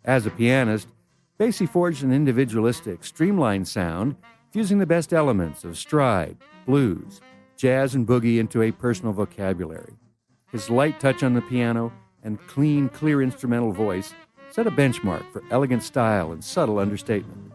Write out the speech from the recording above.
As a pianist, Basie forged an individualistic, streamlined sound, fusing the best elements of stride, blues, jazz, and boogie into a personal vocabulary. His light touch on the piano and clean, clear instrumental voice set a benchmark for elegant style and subtle understatement.